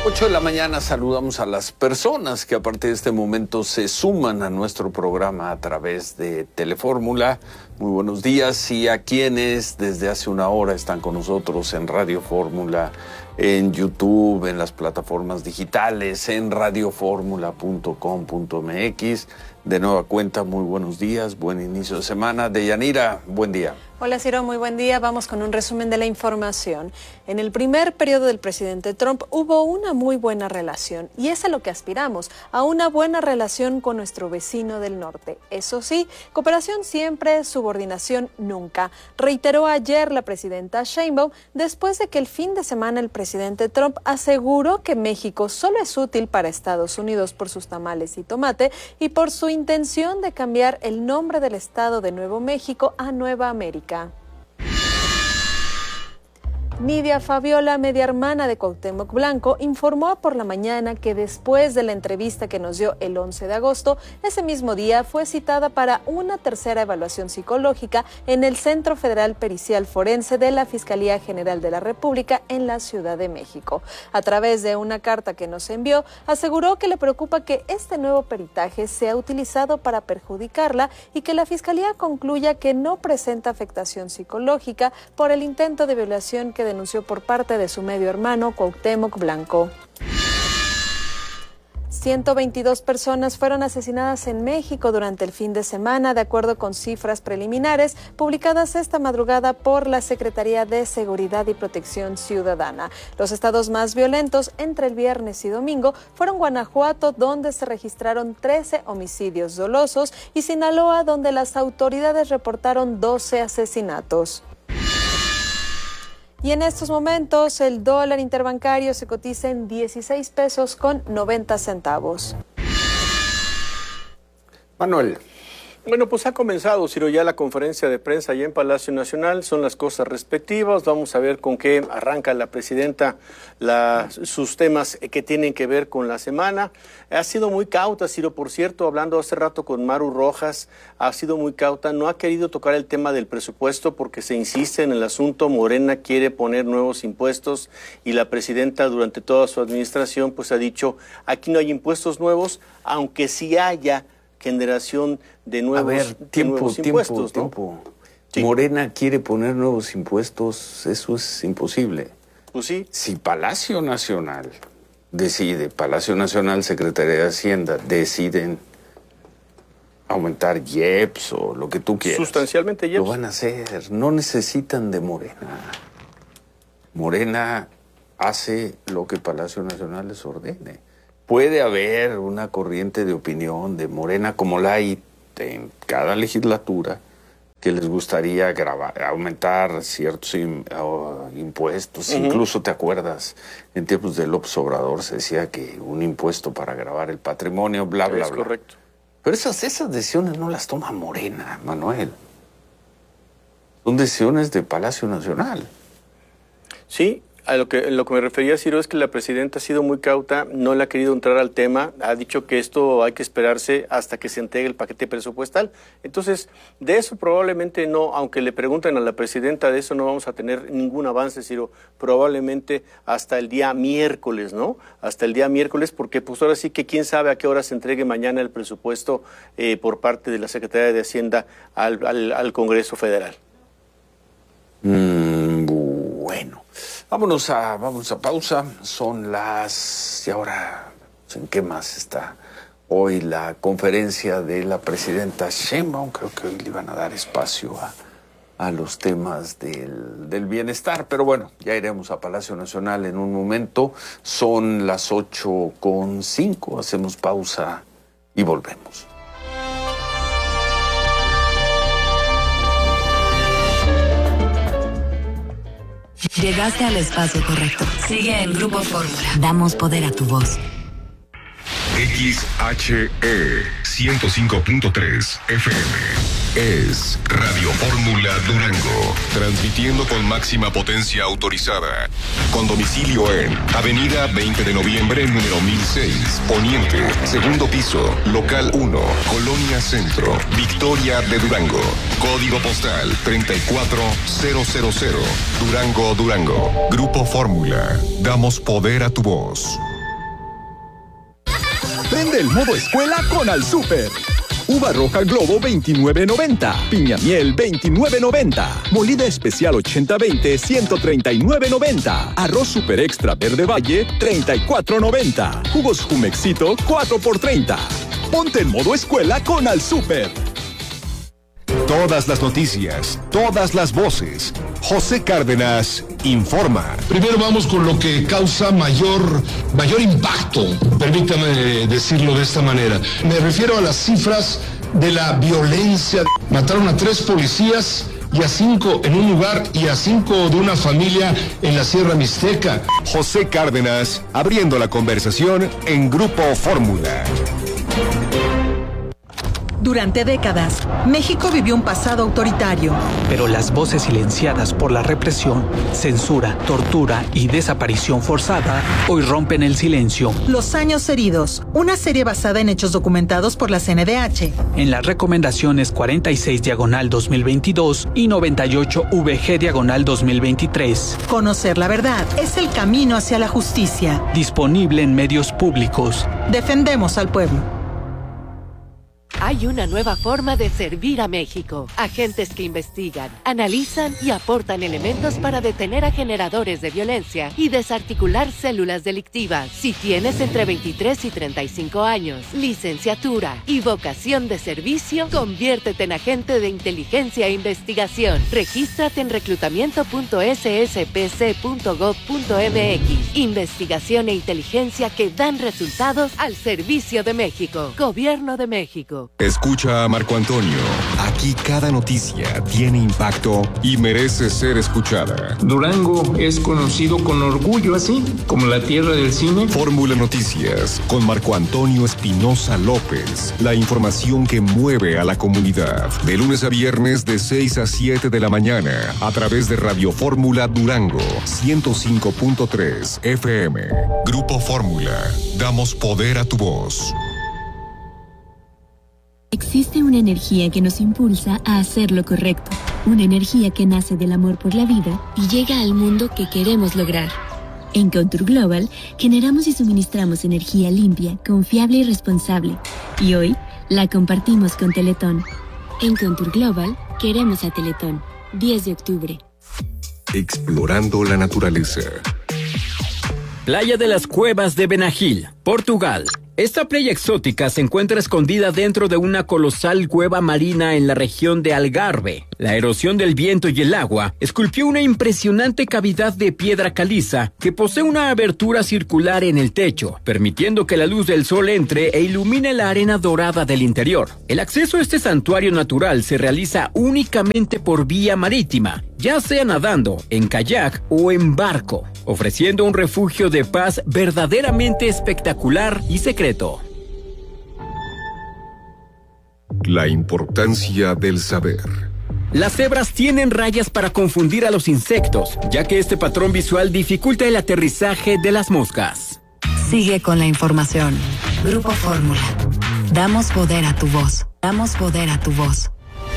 8 de la mañana saludamos a las personas que a partir de este momento se suman a nuestro programa a través de Telefórmula. Muy buenos días, y a quienes desde hace una hora están con nosotros en Radio Fórmula, en YouTube, en las plataformas digitales, en radioformula.com.mx. De nueva cuenta, muy buenos días, buen inicio de semana. Deyanira, buen día. Hola Ciro, muy buen día. Vamos con un resumen de la información. En el primer periodo del presidente Trump hubo una muy buena relación, y es a lo que aspiramos, a una buena relación con nuestro vecino del norte. Eso sí, cooperación siempre, subordinación nunca, reiteró ayer la presidenta Sheinbaum, después de que el fin de semana el presidente Trump aseguró que México solo es útil para Estados Unidos por sus tamales y tomate y por su intención de cambiar el nombre del estado de Nuevo México a Nueva América. Nidia Fabiola, media hermana de Cuauhtémoc Blanco, informó por la mañana que después de la entrevista que nos dio el 11 de agosto, ese mismo día fue citada para una tercera evaluación psicológica en el Centro Federal Pericial Forense de la Fiscalía General de la República en la Ciudad de México. A través de una carta que nos envió, aseguró que le preocupa que este nuevo peritaje sea utilizado para perjudicarla y que la Fiscalía concluya que no presenta afectación psicológica por el intento de violación que denunció por parte de su medio hermano Cuauhtémoc Blanco. 122 personas fueron asesinadas en México durante el fin de semana, de acuerdo con cifras preliminares publicadas esta madrugada por la Secretaría de Seguridad y Protección Ciudadana. Los estados más violentos entre el viernes y domingo fueron Guanajuato, donde se registraron 13 homicidios dolosos, y Sinaloa, donde las autoridades reportaron 12 asesinatos. Y en estos momentos el dólar interbancario se cotiza en 16 pesos con 90 centavos. Manuel. Bueno, pues ha comenzado, Ciro, ya la conferencia de prensa allá en Palacio Nacional. Son las cosas respectivas. Vamos a ver con qué arranca la presidenta sus temas que tienen que ver con la semana. Ha sido muy cauta, Ciro, por cierto, hablando hace rato con Maru Rojas, ha sido muy cauta. No ha querido tocar el tema del presupuesto porque se insiste en el asunto. Morena quiere poner nuevos impuestos y la presidenta durante toda su administración pues ha dicho, aquí no hay impuestos nuevos, aunque sí haya generación de nuevos, impuestos. Tiempo. Sí. Morena quiere poner nuevos impuestos, eso es imposible. Pues sí. Si Palacio Nacional decide, Palacio Nacional, Secretaría de Hacienda, deciden aumentar IEPS o lo que tú quieras. Sustancialmente IEPS. Lo van a hacer, no necesitan de Morena. Morena hace lo que Palacio Nacional les ordene. Puede haber una corriente de opinión de Morena, como la hay en cada legislatura, que les gustaría aumentar ciertos impuestos. Incluso, ¿te acuerdas? En tiempos de López Obrador se decía que un impuesto para gravar el patrimonio, bla, bla, bla. Es correcto. Pero esas decisiones no las toma Morena, Manuel. Son decisiones de Palacio Nacional. Sí. A lo que me refería, Ciro, es que la presidenta ha sido muy cauta, no le ha querido entrar al tema, ha dicho que esto hay que esperarse hasta que se entregue el paquete presupuestal. Entonces, de eso probablemente no, aunque le pregunten a la presidenta, de eso no vamos a tener ningún avance, Ciro, probablemente hasta el día miércoles, ¿no? Hasta el día miércoles, porque pues ahora sí que quién sabe a qué hora se entregue mañana el presupuesto por parte de la Secretaría de Hacienda al Congreso Federal. Bueno. Vámonos a pausa. Son las... Y ahora, ¿en qué más está hoy la conferencia de la presidenta Sheinbaum? Creo que hoy le van a dar espacio a los temas del bienestar. Pero bueno, ya iremos a Palacio Nacional en un momento. Son las 8:05. Hacemos pausa y volvemos. Llegaste al espacio correcto. Sigue en Grupo Fórmula. Damos poder a tu voz. XHE 105.3 FM. Es Radio Fórmula Durango, transmitiendo con máxima potencia autorizada, con domicilio en Avenida 20 de Noviembre, número 1006, Poniente, segundo piso, local 1, Colonia Centro, Victoria de Durango, código postal 34000, Durango, Durango. Grupo Fórmula, damos poder a tu voz. Prende el modo escuela con Al Súper. Uva roja Globo 29.90. Piña miel 29.90. Molida especial 80-20 139.90. Arroz super extra verde valle 34.90. Jugos Jumexito 4x30. Ponte en modo escuela con Al Súper. Todas las noticias, todas las voces. José Cárdenas informa. Primero vamos con lo que causa mayor impacto, permítame decirlo de esta manera. Me refiero a las cifras de la violencia. Mataron a 3 policías y a 5 en un lugar y a 5 de una familia en la Sierra Mixteca. José Cárdenas abriendo la conversación en Grupo Fórmula. Durante décadas, México vivió un pasado autoritario. Pero las voces silenciadas por la represión, censura, tortura y desaparición forzada hoy rompen el silencio. Los años heridos, una serie basada en hechos documentados por la CNDH. En las recomendaciones 46/2022 y 98/VG/2023. Conocer la verdad es el camino hacia la justicia. Disponible en medios públicos. Defendemos al pueblo. Hay una nueva forma de servir a México. Agentes que investigan, analizan y aportan elementos para detener a generadores de violencia y desarticular células delictivas. Si tienes entre 23 y 35 años, licenciatura y vocación de servicio, conviértete en agente de inteligencia e investigación. Regístrate en reclutamiento.sspc.gov.mx. Investigación e inteligencia que dan resultados al servicio de México. Gobierno de México. Escucha a Marco Antonio. Aquí cada noticia tiene impacto y merece ser escuchada. Durango es conocido con orgullo así, como la tierra del cine. Fórmula Noticias con Marco Antonio Espinosa López. La información que mueve a la comunidad. De lunes a viernes de 6 a 7 de la mañana a través de Radio Fórmula Durango 105.3 FM. Grupo Fórmula. Damos poder a tu voz. Existe una energía que nos impulsa a hacer lo correcto. Una energía que nace del amor por la vida y llega al mundo que queremos lograr. En Contour Global, generamos y suministramos energía limpia, confiable y responsable. Y hoy, la compartimos con Teletón. En Contour Global, queremos a Teletón. 10 de octubre. Explorando la naturaleza. Playa de las Cuevas de Benagil, Portugal. Esta playa exótica se encuentra escondida dentro de una colosal cueva marina en la región de Algarve. La erosión del viento y el agua esculpió una impresionante cavidad de piedra caliza que posee una abertura circular en el techo, permitiendo que la luz del sol entre e ilumine la arena dorada del interior. El acceso a este santuario natural se realiza únicamente por vía marítima, ya sea nadando, en kayak o en barco, ofreciendo un refugio de paz verdaderamente espectacular y secreto. La importancia del saber. Las cebras tienen rayas para confundir a los insectos, ya que este patrón visual dificulta el aterrizaje de las moscas. Sigue con la información. Grupo Fórmula. Damos poder a tu voz. Damos poder a tu voz.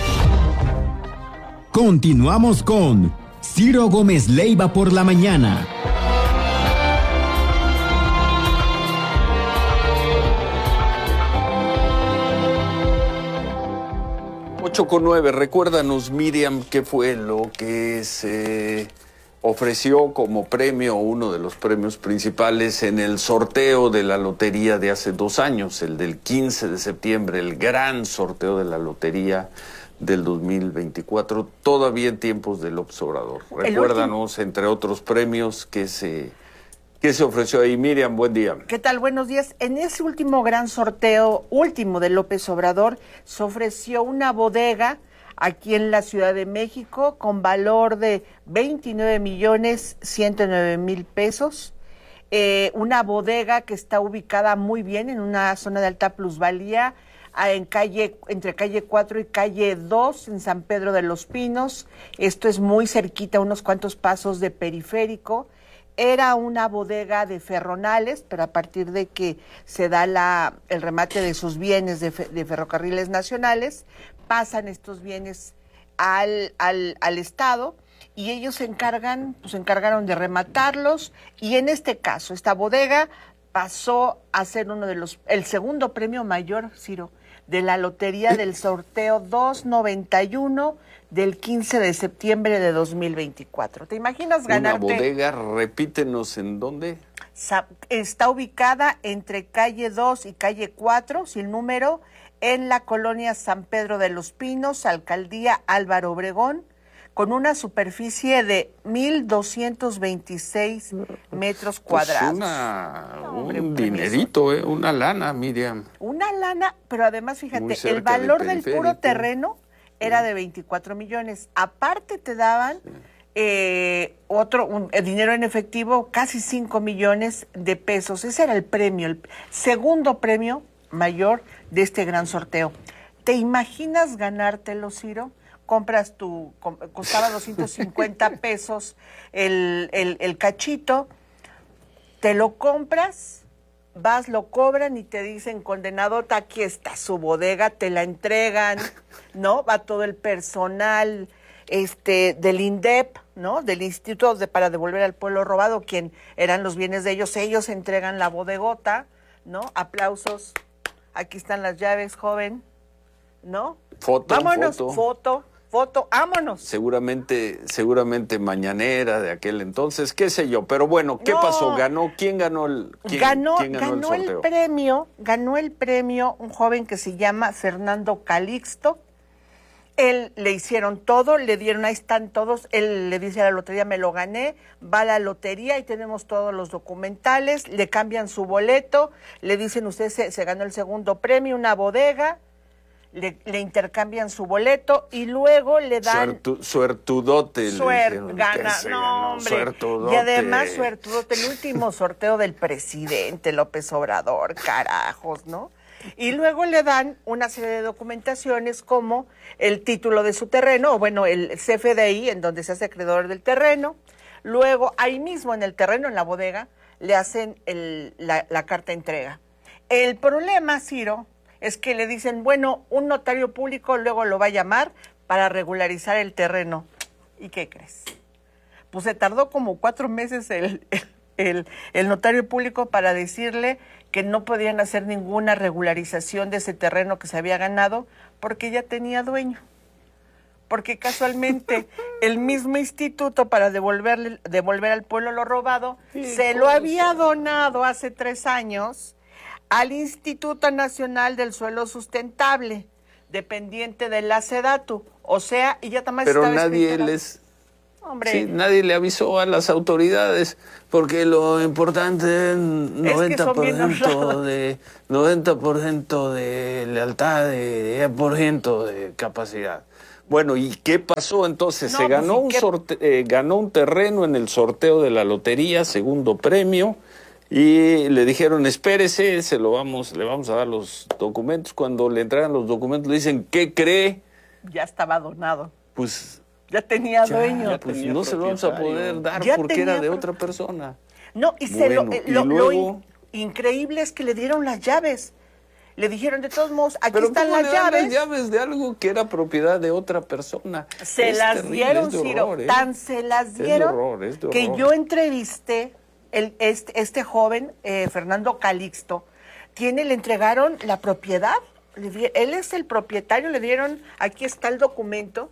Continuamos con Ciro Gómez Leiva por la mañana. 8:09. Recuérdanos, Miriam, qué fue lo que se ofreció como premio, uno de los premios principales en el sorteo de la lotería de hace 2 años, el del 15 de septiembre, el gran sorteo de la lotería del 2024, todavía en tiempos del López Obrador. Recuérdanos, entre otros premios, que se ofreció ahí. Miriam, buen día. ¿Qué tal? Buenos días. En ese último gran sorteo, último de López Obrador, se ofreció una bodega aquí en la Ciudad de México con valor de 29,109,000 pesos. Una bodega que está ubicada muy bien en una zona de alta plusvalía, entre calle 4 y calle 2 en San Pedro de los Pinos. Esto es muy cerquita, unos cuantos pasos de Periférico. Era una bodega de Ferronales, pero a partir de que se da el remate de sus bienes de Ferrocarriles Nacionales, pasan estos bienes al Estado y ellos se encargaron de rematarlos, y en este caso, esta bodega pasó a ser el segundo premio mayor, Ciro, de la lotería del sorteo 291 del 15 de septiembre de 2024. ¿Te imaginas ganarte? Una bodega, repítenos en dónde. Está ubicada entre calle 2 y calle 4, sin número, en la colonia San Pedro de los Pinos, alcaldía Álvaro Obregón, con una superficie de 1,226 metros cuadrados. Pues un dinerito, una lana, Miriam. Una lana, pero además, fíjate, el valor del puro terreno era de 24 millones. Aparte te daban dinero en efectivo, casi 5 millones de pesos. Ese era el premio, el segundo premio mayor de este gran sorteo. ¿Te imaginas ganártelo, Ciro? Compras costaba 250 pesos el cachito, te lo compras, vas, lo cobran y te dicen, condenadota, aquí está su bodega, te la entregan, ¿no? Va todo el personal del INDEP, ¿no? Del Instituto para Devolver al Pueblo Robado, quien eran los bienes de ellos entregan la bodegota, ¿no? Aplausos, aquí están las llaves, joven, ¿no? Vámonos, foto, vámonos. Seguramente mañanera de aquel entonces, qué sé yo, pero bueno, ¿qué pasó? ¿Quién ganó el sorteo? Ganó el premio un joven que se llama Fernando Calixto. Él le hicieron todo, le dieron, ahí están todos, él le dice a la lotería, me lo gané, va a la lotería y tenemos todos los documentales, le cambian su boleto, le dicen, usted se ganó el segundo premio, una bodega, le intercambian su boleto y luego le dan... Suertudote. Suertudote. Y además suertudote, el último sorteo del presidente López Obrador, carajos, ¿no? Y luego le dan una serie de documentaciones como el título de su terreno, o bueno, el CFDI, en donde se hace acreedor del terreno. Luego, ahí mismo en el terreno, en la bodega, le hacen la carta de entrega. El problema, Ciro, es que le dicen, bueno, un notario público luego lo va a llamar para regularizar el terreno. ¿Y qué crees? Pues se tardó como 4 meses el notario público para decirle que no podían hacer ninguna regularización de ese terreno que se había ganado porque ya tenía dueño. Porque casualmente el mismo instituto para devolver al pueblo lo robado se lo había donado hace 3 años al Instituto Nacional del Suelo Sustentable, dependiente de la SEDATU. O sea, y ya también pero nadie nadie le avisó a las autoridades, porque lo importante es 90% de lealtad, de 10% de capacidad. Bueno, ¿y qué pasó entonces? Se ganó ganó un terreno en el sorteo de la lotería, segundo premio, y le dijeron, espérese, le vamos a dar los documentos. Cuando le entregan los documentos le dicen, ¿qué cree? Ya estaba donado. Pues ya tenía dueño. Pues no se lo vamos a poder dar porque era de otra persona. No, y lo increíble es que le dieron las llaves. Le dijeron, de todos modos, aquí están las llaves. Las llaves de algo que era propiedad de otra persona. Se las dieron, Ciro. Tan se las dieron que yo entrevisté este joven, Fernando Calixto. Le entregaron la propiedad. Él es el propietario, le dieron, aquí está el documento.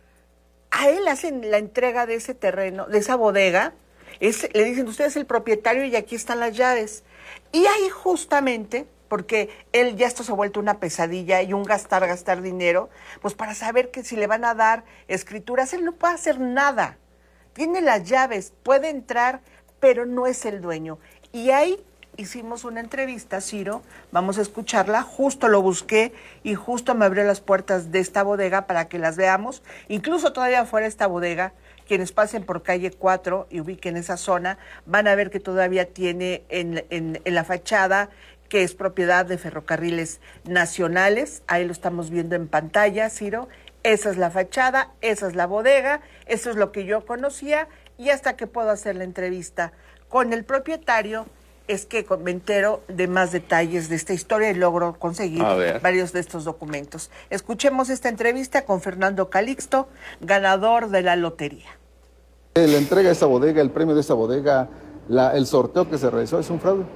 A él hacen la entrega de ese terreno, de esa bodega. Le dicen, usted es el propietario y aquí están las llaves. Y ahí justamente, porque él ya esto se ha vuelto una pesadilla y un gastar dinero, pues para saber que si le van a dar escrituras, él no puede hacer nada. Tiene las llaves, puede entrar, pero no es el dueño. Y ahí hicimos una entrevista, Ciro, vamos a escucharla, justo lo busqué y justo me abrió las puertas de esta bodega para que las veamos. Incluso todavía fuera de esta bodega, quienes pasen por calle 4 y ubiquen esa zona, van a ver que todavía tiene en la fachada, que es propiedad de Ferrocarriles Nacionales. Ahí lo estamos viendo en pantalla, Ciro. Esa es la fachada, esa es la bodega, eso es lo que yo conocía, y hasta que puedo hacer la entrevista con el propietario es que me entero de más detalles de esta historia y logro conseguir varios de estos documentos. Escuchemos esta entrevista con Fernando Calixto, ganador de la lotería. La entrega de esta bodega, el premio de esta bodega, el sorteo que se realizó es un fraude.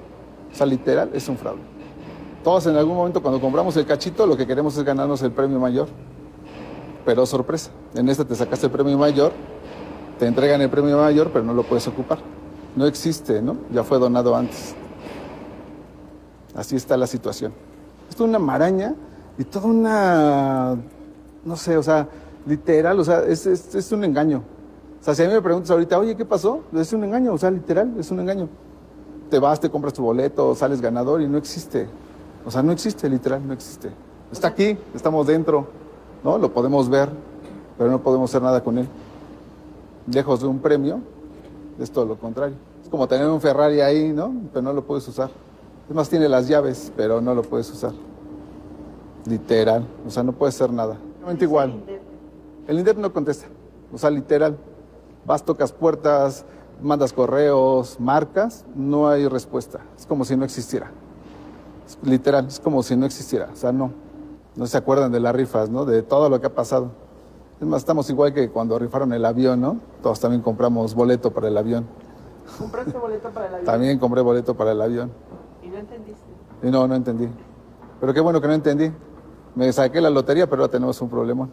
O sea, literal, es un fraude. Todos en algún momento cuando compramos el cachito, lo que queremos es ganarnos el premio mayor. Pero sorpresa, en esta te sacaste el premio mayor, te entregan el premio mayor, pero no lo puedes ocupar. No existe, ¿no? Ya fue donado antes. Así está la situación. Esto es una maraña y toda una, no sé, o sea, literal, o sea, es un engaño. O sea, si a mí me preguntas ahorita, oye, ¿qué pasó? Es un engaño, o sea, literal, es un engaño. Te vas, te compras tu boleto, sales ganador y no existe. O sea, no existe, literal, no existe. Está aquí, estamos dentro, ¿no? Lo podemos ver, pero no podemos hacer nada con él. Lejos de un premio, es todo lo contrario. Es como tener un Ferrari ahí, ¿no? Pero no lo puedes usar. Es más, tiene las llaves, pero no lo puedes usar. Literal, o sea, no puedes hacer nada. Igual. El INDEP no contesta, o sea, literal. Vas, tocas puertas, mandas correos, marcas, no hay respuesta. Es como si no existiera. Literal, es como si no existiera. O sea, no se acuerdan de las rifas, ¿no? De todo lo que ha pasado. Es más, estamos igual que cuando rifaron el avión, ¿no? Todos también compramos boleto para el avión. ¿Compraste boleto para el avión? También compré boleto para el avión. ¿Y no entendiste? Y no entendí. Pero qué bueno que no entendí. Me saqué la lotería, pero ahora tenemos un problemón.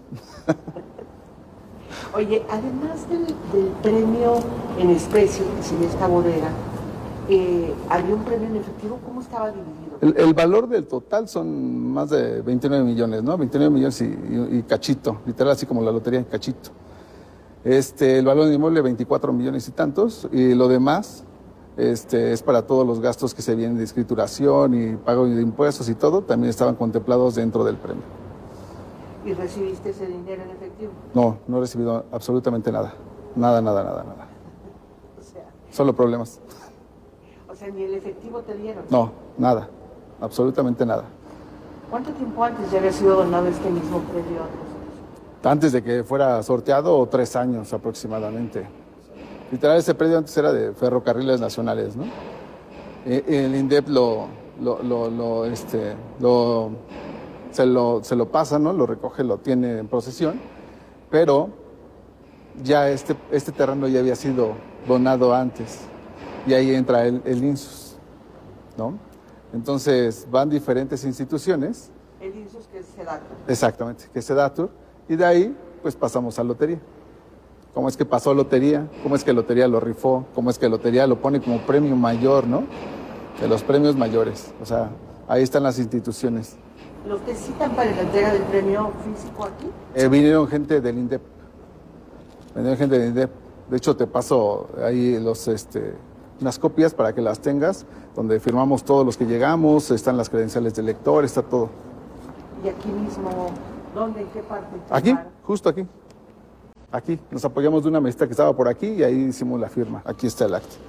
Oye, además del premio en especie, que en esta bodega, ¿había un premio en efectivo? ¿Cómo estaba dividido? El valor del total son más de 29 millones, ¿no? 29 millones y cachito, literal así como la lotería, cachito. El valor del inmueble 24 millones y tantos, y lo demás es para todos los gastos que se vienen de escrituración y pago de impuestos y todo, también estaban contemplados dentro del premio. ¿Y recibiste ese dinero en efectivo? No he recibido absolutamente nada. Nada. O sea, solo problemas. O sea, ni el efectivo te dieron. No, nada. Absolutamente nada. ¿Cuánto tiempo antes ya había sido donado este mismo premio a nosotros? Antes de que fuera sorteado, 3 años aproximadamente. Literal, ese predio antes era de Ferrocarriles Nacionales, ¿no? El INDEP se lo pasa, ¿no? Lo recoge, lo tiene en posesión, pero ya este terreno ya había sido donado antes y ahí entra el INSUS, ¿no? Entonces van diferentes instituciones. El INSUS, que es Sedatur. Exactamente, que es Sedatur, y de ahí pues pasamos a lotería. ¿Cómo es que pasó lotería? ¿Cómo es que lotería lo rifó? ¿Cómo es que lotería lo pone como premio mayor, ¿no? De los premios mayores, o sea, ahí están las instituciones. ¿Los te citan para la entrega del premio físico aquí? Vinieron gente del INDEP. De hecho, te paso ahí unas copias para que las tengas, donde firmamos todos los que llegamos, están las credenciales del lector, está todo. ¿Y aquí mismo? ¿Dónde? ¿En qué parte? Aquí, justo aquí. Aquí, nos apoyamos de una mesita que estaba por aquí y ahí hicimos la firma. Aquí está el acta.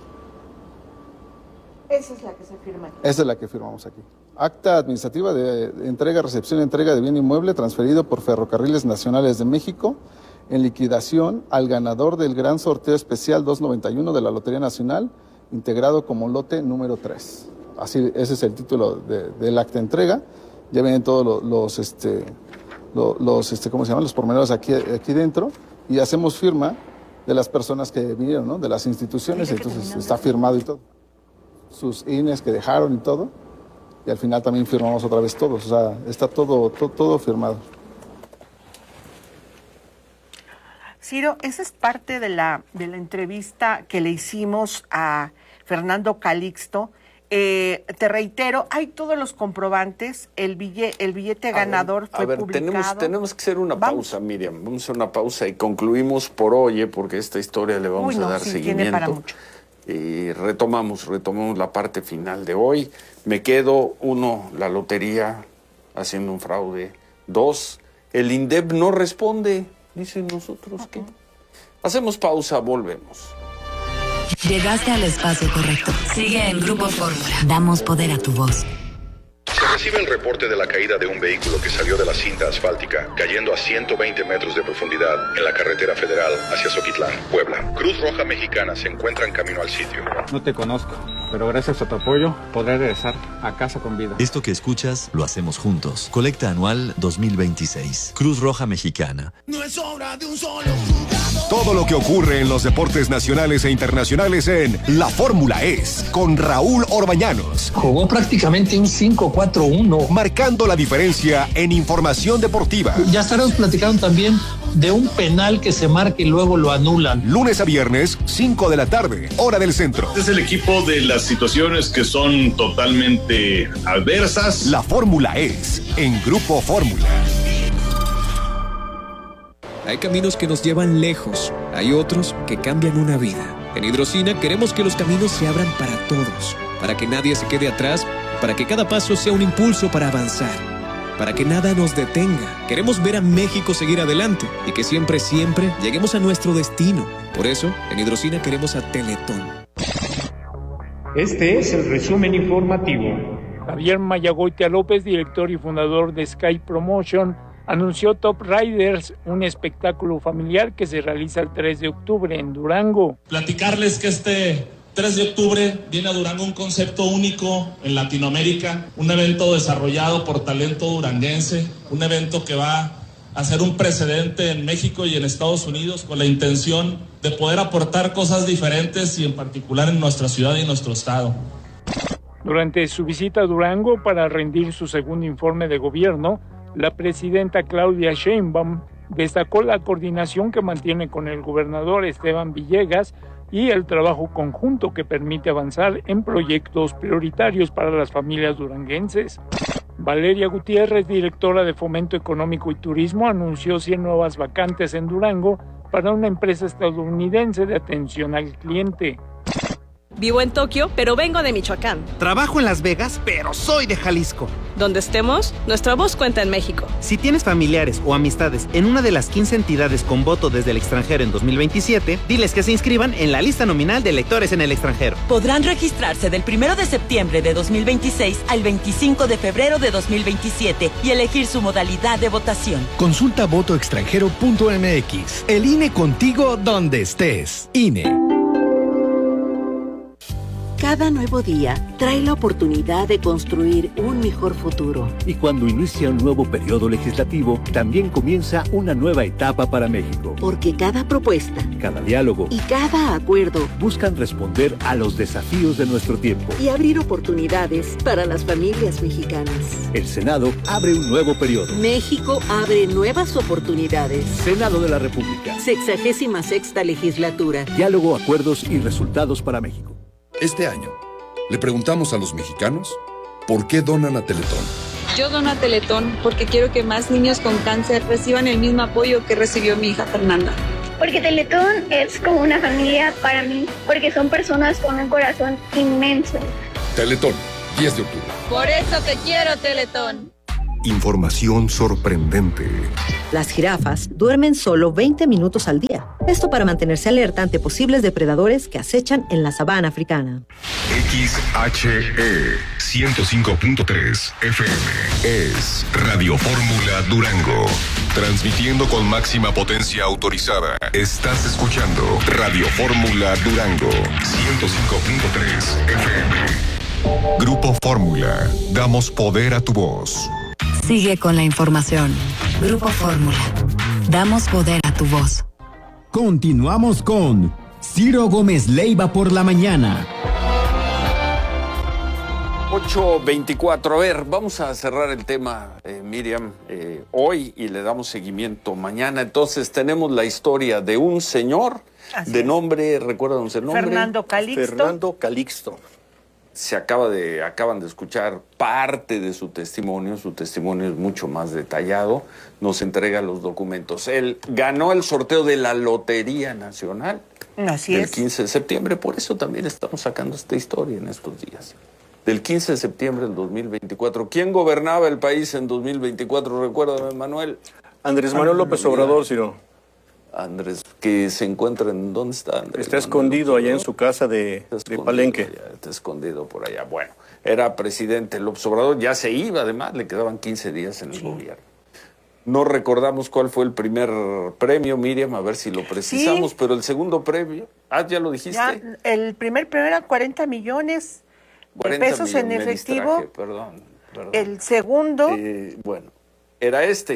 Esa es la que se firma aquí. Esa es la que firmamos aquí. Acta administrativa de entrega, recepción y entrega de bien inmueble transferido por Ferrocarriles Nacionales de México en liquidación al ganador del gran sorteo especial 291 de la Lotería Nacional, integrado como lote número 3. Así, ese es el título del acta de entrega. Ya vienen todos ¿cómo se llaman? Los pormenores aquí dentro, y hacemos firma de las personas que vinieron, ¿no? De las instituciones, entonces está firmado y todo. Sus INES que dejaron y todo, y al final también firmamos otra vez todos, o sea, está todo firmado. Ciro, esa es parte de la entrevista que le hicimos a Fernando Calixto. Te reitero, hay todos los comprobantes, el billete ganador fue publicado. Tenemos que hacer una pausa, Miriam. Vamos a hacer una pausa y concluimos por hoy, porque esta historia le vamos a dar seguimiento. Tiene para mucho. Y retomamos la parte final de hoy. Me quedo, 1, la lotería haciendo un fraude. 2, el INDEP no responde. Dicen nosotros que. Hacemos pausa, volvemos. Llegaste al espacio correcto. Sigue en Grupo Fórmula. Damos poder a tu voz. Se recibe el reporte de la caída de un vehículo que salió de la cinta asfáltica, cayendo a 120 metros de profundidad en la carretera federal hacia Zoquitlán, Puebla. Cruz Roja Mexicana se encuentra en camino al sitio. No te conozco, pero gracias a tu apoyo podré regresar a casa con vida. Esto que escuchas lo hacemos juntos. Colecta anual 2026. Cruz Roja Mexicana. No es obra de un solo jugador. Todo lo que ocurre en los deportes nacionales e internacionales en La Fórmula Es, con Raúl Orbañanos. Jugó prácticamente un 5-4-1. Marcando la diferencia en información deportiva. Ya estaremos platicando también de un penal que se marca y luego lo anulan. Lunes a viernes, 5 de la tarde, hora del centro. Este es el equipo de las situaciones que son totalmente adversas. La Fórmula Es, en Grupo Fórmula. Hay caminos que nos llevan lejos, hay otros que cambian una vida. En Hidrocina queremos que los caminos se abran para todos, para que nadie se quede atrás, para que cada paso sea un impulso para avanzar, para que nada nos detenga. Queremos ver a México seguir adelante y que siempre, siempre lleguemos a nuestro destino. Por eso, en Hidrocina queremos a Teletón. Este es el resumen informativo. Javier Mayagoitia López, director y fundador de Sky Promotion, anunció Top Riders, un espectáculo familiar que se realiza el 3 de octubre en Durango. Platicarles que este 3 de octubre viene a Durango un concepto único en Latinoamérica, un evento desarrollado por talento duranguense, un evento que va a ser un precedente en México y en Estados Unidos con la intención de poder aportar cosas diferentes y en particular en nuestra ciudad y nuestro estado. Durante su visita a Durango para rendir su segundo informe de gobierno, la presidenta Claudia Sheinbaum destacó la coordinación que mantiene con el gobernador Esteban Villegas y el trabajo conjunto que permite avanzar en proyectos prioritarios para las familias duranguenses. Valeria Gutiérrez, directora de Fomento Económico y Turismo, anunció 100 nuevas vacantes en Durango para una empresa estadounidense de atención al cliente. Vivo en Tokio, pero vengo de Michoacán. Trabajo en Las Vegas, pero soy de Jalisco. Donde estemos, nuestra voz cuenta en México. Si tienes familiares o amistades en una de las 15 entidades con voto desde el extranjero en 2027, diles que se inscriban en la lista nominal de electores en el extranjero. Podrán registrarse del 1 de septiembre de 2026 al 25 de febrero de 2027 y elegir su modalidad de votación. Consulta votoextranjero.mx. El INE contigo donde estés. INE. Cada nuevo día trae la oportunidad de construir un mejor futuro. Y cuando inicia un nuevo periodo legislativo, también comienza una nueva etapa para México. Porque cada propuesta, cada diálogo y cada acuerdo buscan responder a los desafíos de nuestro tiempo y abrir oportunidades para las familias mexicanas. El Senado abre un nuevo periodo. México abre nuevas oportunidades. Senado de la República. 66ª legislatura. Diálogo, acuerdos y resultados para México. Este año, le preguntamos a los mexicanos por qué donan a Teletón. Yo dono a Teletón porque quiero que más niños con cáncer reciban el mismo apoyo que recibió mi hija Fernanda. Porque Teletón es como una familia para mí, porque son personas con un corazón inmenso. Teletón, 10 de octubre. Por eso te quiero, Teletón. Información sorprendente. Las jirafas duermen solo 20 minutos al día. Esto para mantenerse alerta ante posibles depredadores que acechan en la sabana africana. XHE 105.3 FM es Radio Fórmula Durango. Transmitiendo con máxima potencia autorizada. Estás escuchando Radio Fórmula Durango 105.3 FM. Grupo Fórmula. Damos poder a tu voz. Sigue con la información. Grupo Fórmula. Damos poder a tu voz. Continuamos con Ciro Gómez Leiva por la mañana. 8:24. A ver, vamos a cerrar el tema, Miriam, hoy y le damos seguimiento mañana. Entonces tenemos la historia de un señor de nombre, ¿recuerdan el nombre? Fernando Calixto. Fernando Calixto. Acaban de escuchar parte de su testimonio es mucho más detallado, nos entrega los documentos. Él ganó el sorteo de la Lotería Nacional del 15 de septiembre, por eso también estamos sacando esta historia en estos días. Del 15 de septiembre del 2024. ¿Quién gobernaba el país en 2024? Recuérdame, Manuel. Andrés Manuel López Obrador, Ciro. Andrés, que se encuentra en... ¿Dónde está Andrés? Está escondido allá en su casa de Palenque. Está escondido por allá. Bueno, era presidente López Obrador, ya se iba además, le quedaban 15 días en el gobierno. No recordamos cuál fue el primer premio, Miriam, a ver si lo precisamos, pero el segundo premio... ¿ya lo dijiste? Ya, el primer premio era 40 millones de pesos en efectivo. Perdón. El segundo... bueno, era este...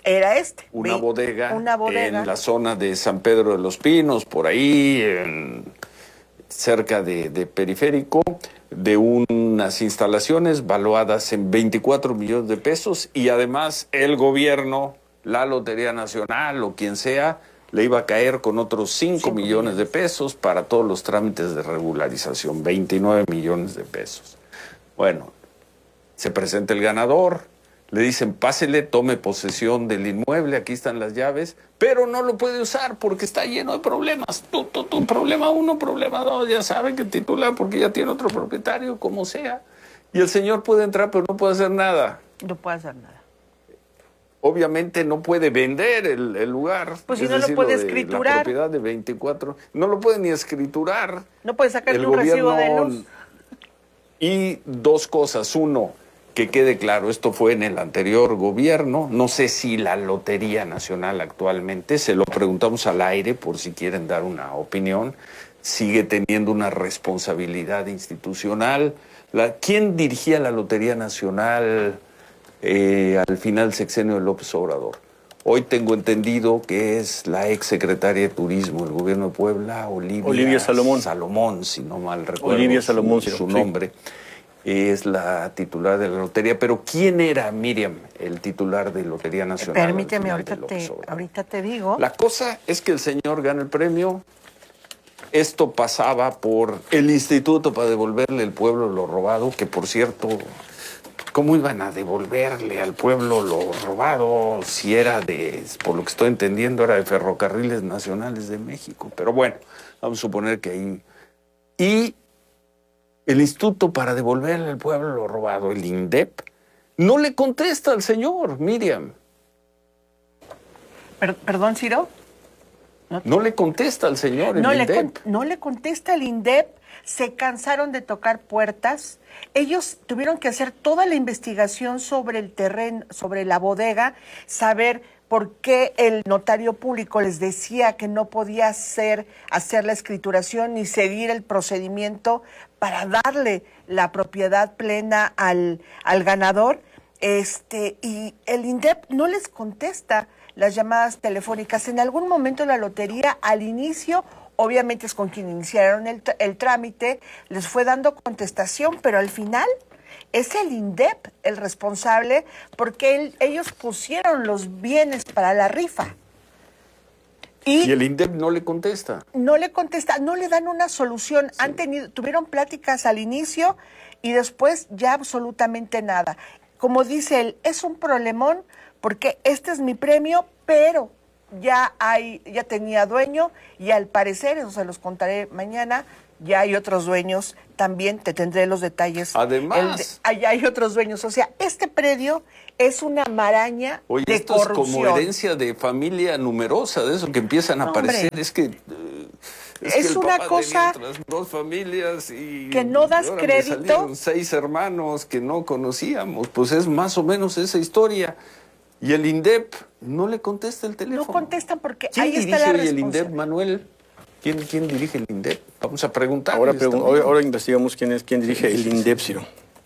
Era una bodega bodega en la zona de San Pedro de los Pinos, por ahí, cerca de Periférico, de unas instalaciones valuadas en 24 millones de pesos, y además el gobierno, la Lotería Nacional o quien sea, le iba a caer con otros 5 millones de pesos para todos los trámites de regularización, 29 millones de pesos. Bueno, se presenta el ganador, le dicen, pásele, tome posesión del inmueble, aquí están las llaves, pero no lo puede usar porque está lleno de problemas. Problema 1, problema 2, ya saben que titular porque ya tiene otro propietario, como sea. Y el señor puede entrar, pero no puede hacer nada. No puede hacer nada. Obviamente no puede vender el lugar. Pues si no lo puede escriturar. La propiedad de 24, no lo puede ni escriturar. No puede sacar ni un recibo de luz. Y dos cosas. Uno, que quede claro, esto fue en el anterior gobierno. No sé si la Lotería Nacional actualmente, se lo preguntamos al aire por si quieren dar una opinión, sigue teniendo una responsabilidad institucional. ¿Quién dirigía la Lotería Nacional al final del sexenio de López Obrador? Hoy tengo entendido que es la ex secretaria de Turismo del gobierno de Puebla, Olivia Salomón. Salomón, si no mal recuerdo. Olivia Salomón, su nombre. Es la titular de la lotería. Pero ¿quién era, Miriam, el titular de Lotería Nacional? Permíteme, ahorita te digo. La cosa es que el señor gana el premio. Esto pasaba por el instituto para devolverle al pueblo lo robado, que por cierto, ¿cómo iban a devolverle al pueblo lo robado si era por lo que estoy entendiendo, era de Ferrocarriles Nacionales de México? Pero bueno, vamos a suponer que ahí. Y el instituto para devolverle al pueblo lo robado, el INDEP, no le contesta al señor, Miriam. ¿Perdón, Ciro? No le contesta al señor el INDEP. No le contesta el INDEP. Se cansaron de tocar puertas. Ellos tuvieron que hacer toda la investigación sobre el terreno, sobre la bodega, saber por qué el notario público les decía que no podía hacer la escrituración ni seguir el procedimiento para darle la propiedad plena al ganador. Y el INDEP no les contesta las llamadas telefónicas. En algún momento la lotería, al inicio, obviamente es con quien iniciaron el trámite, les fue dando contestación, pero al final es el INDEP el responsable porque ellos pusieron los bienes para la rifa. Y el INDEP no le contesta. No le contesta, no le dan una solución. Sí. Tuvieron pláticas al inicio y después ya absolutamente nada. Como dice él, es un problemón porque este es mi premio, pero ya tenía dueño y al parecer, eso se los contaré mañana, ya hay otros dueños, también te tendré los detalles. Además. Allá hay otros dueños, o sea, este predio es una maraña de esto corrupción. Es como herencia de familia numerosa, de eso que empiezan a aparecer, hombre. Es una cosa otras dos familias y que no das crédito. Me salieron 6 hermanos que no conocíamos, pues es más o menos esa historia. Y el INDEP no le contesta el teléfono. No contestan porque ahí está la responsabilidad. ¿Quién dirige el INDEP, Manuel? ¿Quién dirige el INDEP? Vamos a preguntar. Ahora investigamos quién dirige el INDEP, Ciro.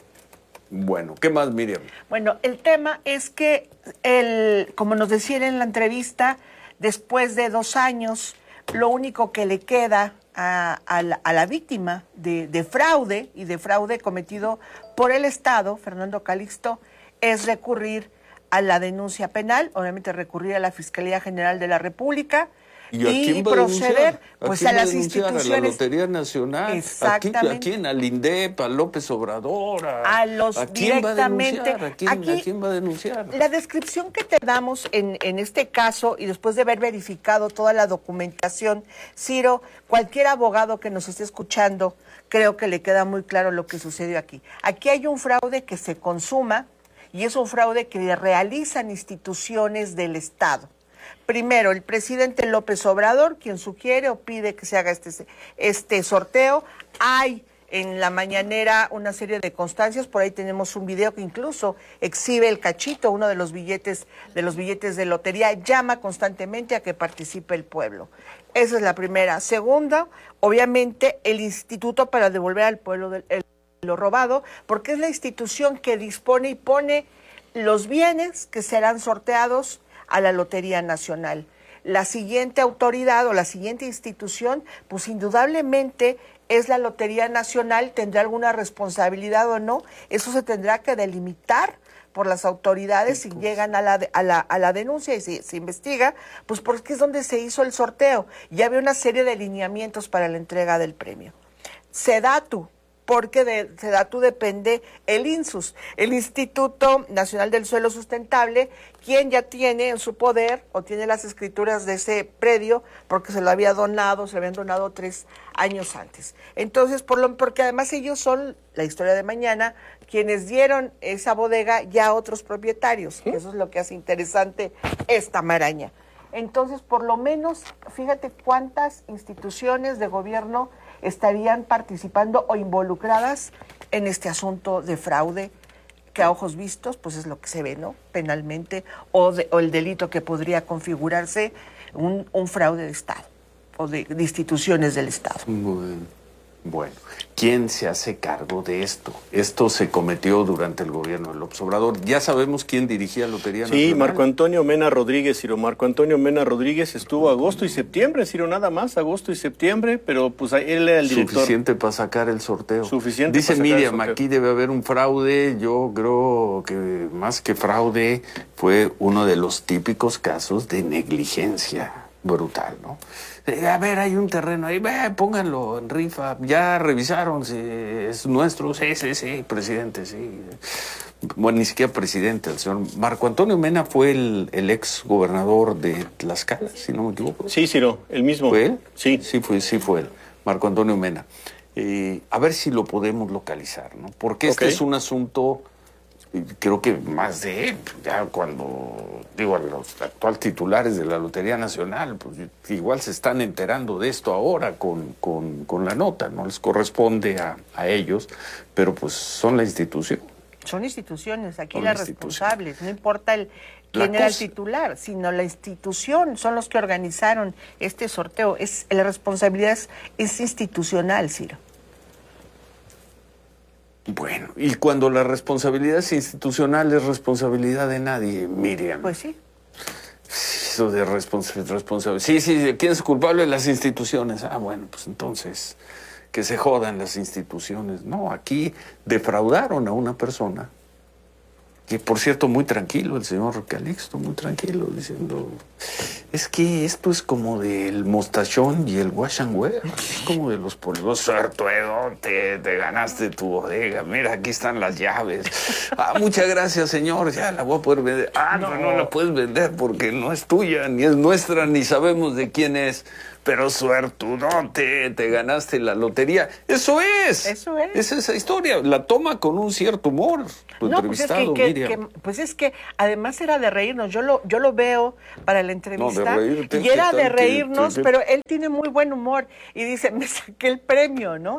Bueno, ¿qué más, Miriam? Bueno, el tema es que, como nos decían en la entrevista, después de 2 años, lo único que le queda a la víctima de fraude y de fraude cometido por el Estado, Fernando Calixto, es recurrir a la denuncia penal, obviamente recurrir a la Fiscalía General de la República y proceder a las instituciones. A la Lotería Nacional, exactamente. ¿A quién? Al INDEP, a López Obrador, ¿a quién directamente va a denunciar? ¿A quién va a denunciar? La descripción que te damos en este caso, y después de haber verificado toda la documentación, Ciro, cualquier abogado que nos esté escuchando, creo que le queda muy claro lo que sucedió aquí. Aquí hay un fraude que se consuma, y es un fraude que realizan instituciones del Estado. Primero, el presidente López Obrador, quien sugiere o pide que se haga este sorteo. Hay en la mañanera una serie de constancias, por ahí tenemos un video que incluso exhibe el cachito, uno de los billetes de lotería, llama constantemente a que participe el pueblo. Esa es la primera. Segunda, obviamente, el Instituto para devolver al pueblo lo robado, porque es la institución que dispone y pone los bienes que serán sorteados a la Lotería Nacional. La siguiente autoridad o la siguiente institución, pues indudablemente es la Lotería Nacional, tendrá alguna responsabilidad o no, eso se tendrá que delimitar por las autoridades si llegan a la denuncia y se investiga, pues porque es donde se hizo el sorteo. Ya había una serie de lineamientos para la entrega del premio. SEDATU, porque de SEDATU depende el INSUS, el Instituto Nacional del Suelo Sustentable, quien ya tiene en su poder o tiene las escrituras de ese predio porque se lo habían donado 3 años antes. Entonces, porque además ellos son, la historia de mañana, quienes dieron esa bodega ya a otros propietarios. ¿Sí? Eso es lo que hace interesante esta maraña. Entonces, por lo menos, fíjate cuántas instituciones de gobierno estarían participando o involucradas en este asunto de fraude, que a ojos vistos, pues es lo que se ve, ¿no? Penalmente, o el delito que podría configurarse un fraude de Estado, o de instituciones del Estado. Bueno, ¿quién se hace cargo de esto? Esto se cometió durante el gobierno de López Obrador. Ya sabemos quién dirigía la Lotería Nacional. Sí, Marco Antonio Mena Rodríguez, Ciro. Marco Antonio Mena Rodríguez estuvo agosto y septiembre, Ciro, nada más, agosto y septiembre, pero pues él era el director. Suficiente para sacar el sorteo. Suficiente. Dice Miriam, aquí debe haber un fraude. Yo creo que más que fraude fue uno de los típicos casos de negligencia brutal, ¿no? A ver, hay un terreno ahí, pónganlo en rifa. Ya revisaron si es nuestro. Sí, presidente, sí. Bueno, ni siquiera presidente, el señor Marco Antonio Mena fue el ex gobernador de Tlaxcala, si no me equivoco. Sí, Ciro, el mismo. ¿Fue él? Sí. Sí fue él, Marco Antonio Mena. A ver si lo podemos localizar, ¿no? Porque este es un asunto, creo que más de él, ya cuando digo a los actuales titulares de la Lotería Nacional, pues igual se están enterando de esto ahora con la nota, no les corresponde a ellos, pero pues son la institución. Son instituciones, aquí las responsables, no importa quién era el titular, sino la institución, son los que organizaron este sorteo, la responsabilidad es institucional, Ciro. Bueno, y cuando la responsabilidad es institucional, es responsabilidad de nadie, Miriam. Pues sí. Eso de responsabilidad. Sí, ¿quién es culpable? Las instituciones. Ah, bueno, pues entonces, que se jodan las instituciones. No, aquí defraudaron a una persona, que por cierto, muy tranquilo, el señor Calixto, muy tranquilo, diciendo, es que esto es como del mostachón y el wash and wear, es como de los polvos, Sartuedo, te ganaste tu bodega, mira, aquí están las llaves. Muchas gracias, señor, ya la voy a poder vender. No la puedes vender porque no es tuya, ni es nuestra, ni sabemos de quién es. Pero suertudote, te ganaste la lotería. Eso es. Es esa historia. La toma con un cierto humor. Entrevistado, Miriam. Pues es que además era de reírnos. Yo lo veo para la entrevista. No, de reírte, y era de reírnos, pero él tiene muy buen humor. Y dice, me saqué el premio, ¿no?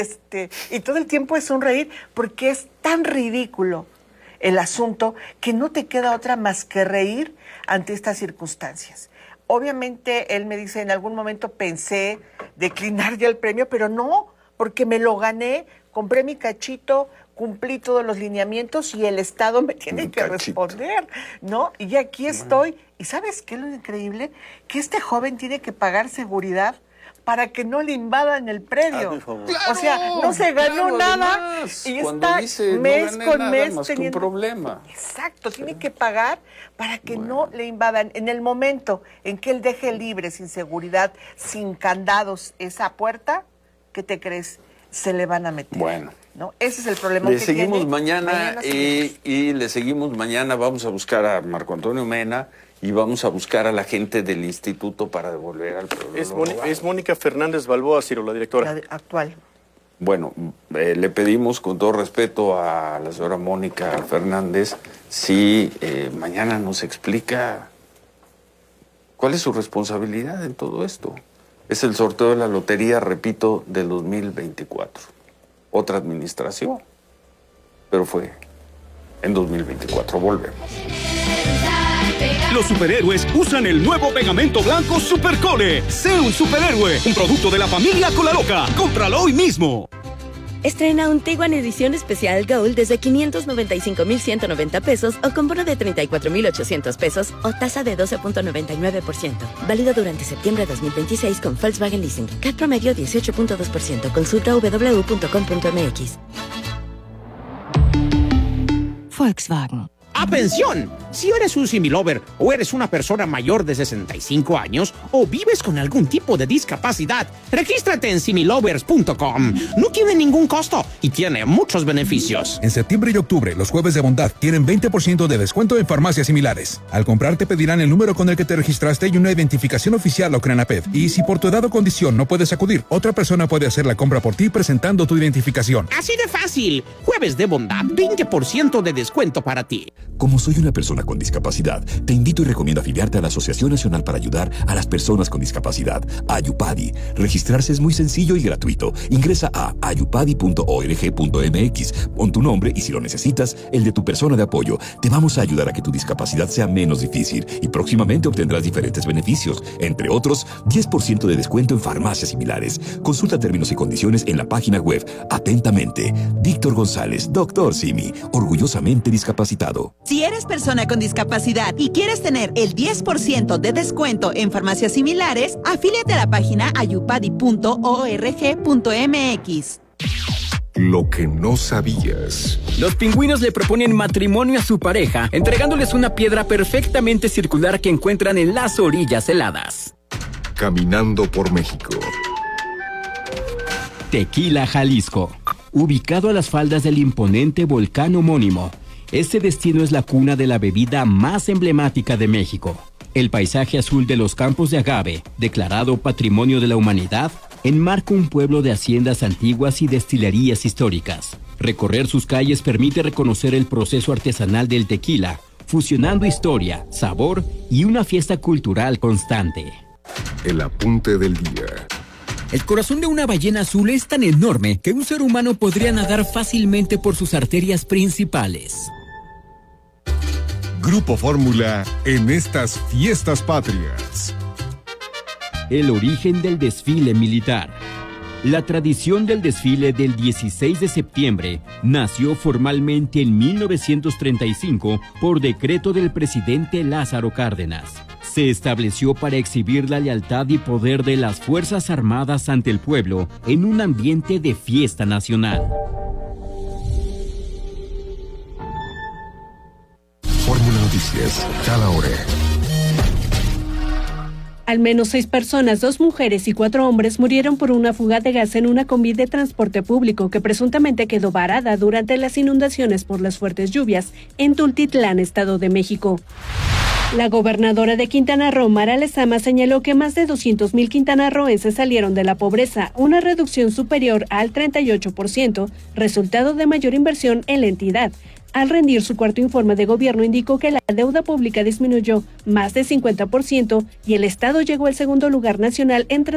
Y todo el tiempo es un reír porque es tan ridículo el asunto que no te queda otra más que reír ante estas circunstancias. Obviamente, él me dice, en algún momento pensé declinar ya el premio, pero no, porque me lo gané, compré mi cachito, cumplí todos los lineamientos y el Estado me tiene que responder, ¿no? Y aquí estoy. ¿Y sabes qué es lo increíble? Que este joven tiene que pagar seguridad para que no le invadan el predio. Claro, o sea, no se ganó nada además, y está dice, mes no con mes más teniendo un problema. Exacto, tiene que pagar para que no le invadan. En el momento en que él deje libre, sin seguridad, sin candados, esa puerta, ¿qué te crees? Se le van a meter. Bueno. ¿No? Ese es el problema le que seguimos tiene. Mañana y le seguimos mañana. Vamos a buscar a Marco Antonio Mena y vamos a buscar a la gente del instituto para devolver al pueblo. Es Mónica Fernández Balboa, Ciro, la directora. La actual. Bueno, le pedimos con todo respeto a la señora Mónica Fernández si mañana nos explica cuál es su responsabilidad en todo esto. Es el sorteo de la lotería, repito, del 2024. Otra administración, pero fue en 2024. Volvemos. Los superhéroes usan el nuevo pegamento blanco Supercole. Sé un superhéroe, un producto de la familia Colaloca. Cómpralo hoy mismo. Estrena un Tiguan Edición Especial Gold desde 595,190 pesos o con bono de 34,800 pesos o tasa de 12.99%. Válido durante septiembre de 2026 con Volkswagen Leasing. CAT promedio 18.2%. Consulta www.com.mx. Volkswagen. ¡Atención! Si eres un similover o eres una persona mayor de 65 años o vives con algún tipo de discapacidad, regístrate en similovers.com. No tiene ningún costo y tiene muchos beneficios. En septiembre y octubre, los jueves de bondad tienen 20% de descuento en farmacias similares. Al comprar te pedirán el número con el que te registraste y una identificación oficial o CRENAPED. Y si por tu edad o condición no puedes acudir, otra persona puede hacer la compra por ti presentando tu identificación. Así de fácil. Jueves de bondad, 20% de descuento para ti. Como soy una persona con discapacidad, te invito y recomiendo afiliarte a la Asociación Nacional para Ayudar a las Personas con Discapacidad, Ayupadi. Registrarse es muy sencillo y gratuito. Ingresa a ayupadi.org.mx, pon tu nombre y si lo necesitas, el de tu persona de apoyo. Te vamos a ayudar a que tu discapacidad sea menos difícil y próximamente obtendrás diferentes beneficios, entre otros, 10% de descuento en farmacias similares. Consulta términos y condiciones en la página web. Atentamente, Víctor González, Dr. Simi, orgullosamente discapacitado. Si eres persona con discapacidad y quieres tener el 10% de descuento en farmacias similares, afíliate a la página ayupadi.org.mx. Lo que no sabías. Los pingüinos le proponen matrimonio a su pareja, entregándoles una piedra perfectamente circular que encuentran en las orillas heladas. Caminando por México. Tequila, Jalisco. Ubicado a las faldas del imponente volcán homónimo, este destino es la cuna de la bebida más emblemática de México. El paisaje azul de los campos de agave, declarado Patrimonio de la Humanidad, enmarca un pueblo de haciendas antiguas y destilerías históricas. Recorrer sus calles permite reconocer el proceso artesanal del tequila, fusionando historia, sabor y una fiesta cultural constante. El apunte del día. El corazón de una ballena azul es tan enorme que un ser humano podría nadar fácilmente por sus arterias principales. Grupo Fórmula en estas fiestas patrias. El origen del desfile militar. La tradición del desfile del 16 de septiembre nació formalmente en 1935 por decreto del presidente Lázaro Cárdenas. Se estableció para exhibir la lealtad y poder de las Fuerzas Armadas ante el pueblo en un ambiente de fiesta nacional. Fórmula Noticias, cada hora. Al menos 6 personas, 2 mujeres y 4 hombres murieron por una fuga de gas en una combi de transporte público que presuntamente quedó varada durante las inundaciones por las fuertes lluvias en Tultitlán, Estado de México. La gobernadora de Quintana Roo, Mara Lezama, señaló que más de 200,000 quintanarroenses salieron de la pobreza, una reducción superior al 38%, resultado de mayor inversión en la entidad. Al rendir su cuarto informe de gobierno, indicó que la deuda pública disminuyó más de 50% y el Estado llegó al segundo lugar nacional entre